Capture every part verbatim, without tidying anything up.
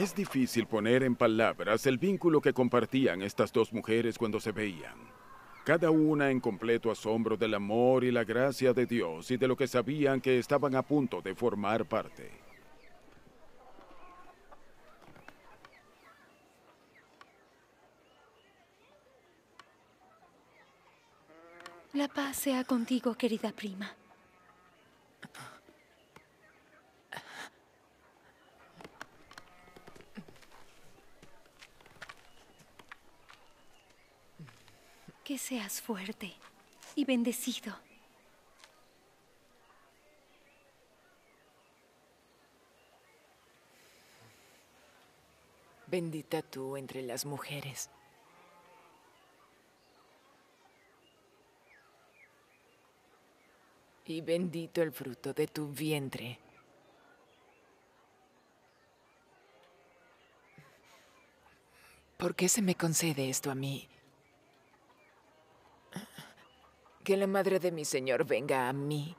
Es difícil poner en palabras el vínculo que compartían estas dos mujeres cuando se veían. Cada una en completo asombro del amor y la gracia de Dios y de lo que sabían que estaban a punto de formar parte. La paz sea contigo, querida prima. Que seas fuerte y bendecido. Bendita tú entre las mujeres. Y bendito el fruto de tu vientre. ¿Por qué se me concede esto a mí? Que la madre de mi Señor venga a mí.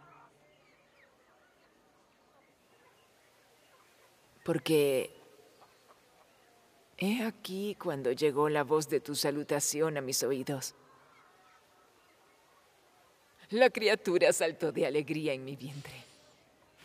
Porque he aquí cuando llegó la voz de tu salutación a mis oídos. La criatura saltó de alegría en mi vientre.